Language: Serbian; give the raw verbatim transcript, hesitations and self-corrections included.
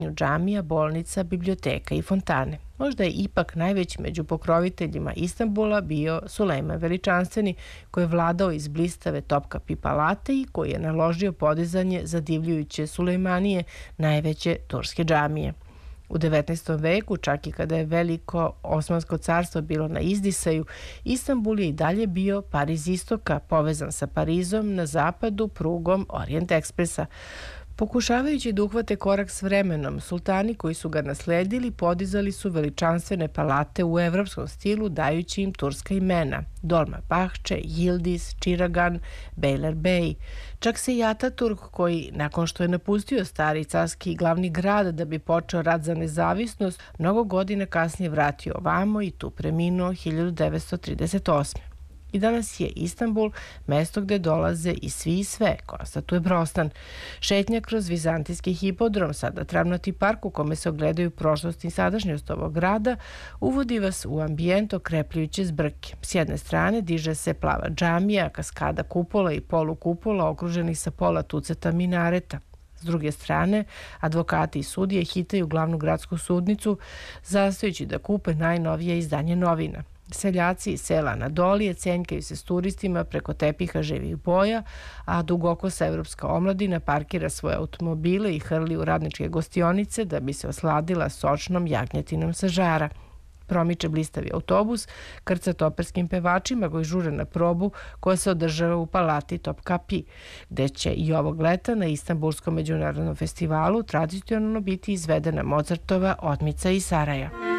džamija, bolnica, biblioteka i fontane. Možda je ipak najveći među pokroviteljima Istanbula bio Sulejman Veličanstveni, koji je vladao iz blistave Topkapi palate i koji je naložio podizanje zadivljujuće Sulejmanije, najveće turske džamije. U devetnaestom veku, čak i kada je veliko Osmansko carstvo bilo na izdisaju, Istanbul je i dalje bio Pariz istoka, povezan sa Parizom na zapadu prugom Orient Ekspresa. Pokušavajući da uhvate korak s vremenom, sultani koji su ga nasledili podizali su veličanstvene palate u evropskom stilu, dajući im turska imena: Dolmabahče, Yildiz, Čiragan, Beylerbey. Čak se i Ataturk, koji nakon što je napustio stari carski glavni grad da bi počeo rat za nezavisnost, mnogo godina kasnije vratio ovamo i tu preminuo hiljadu devetsto trideset osme. I danas je Istanbul mesto gde dolaze i svi i sve, konstatuje Brostan. Šetnja kroz vizantijski hipodrom, sada travnati park u kome se ogledaju prošlost i sadašnjost ovog grada, uvodi vas u ambijent okrepljujuće zbrke. S jedne strane diže se plava džamija, kaskada kupola i polukupola okruženih sa pola tuceta minareta. S druge strane, advokati i sudije hitaju glavnu gradsku sudnicu, zastojući da kupe najnovije izdanje novina. Seljaci iz sela Anadolije cenjkaju se s turistima preko tepiha živih boja, a dugokosa evropska omladina parkira svoje automobile i hrli u radničke gostionice da bi se osladila sočnom jagnjetinom sa žara. Promiče blistavi autobus, krcat operskim pevačima koji žure na probu koja se održava u palati Topkapi, gde će i ovog leta na Istanbulskom međunarodnom festivalu tradicionalno biti izvedena Mozartova Otmica iz Saraja.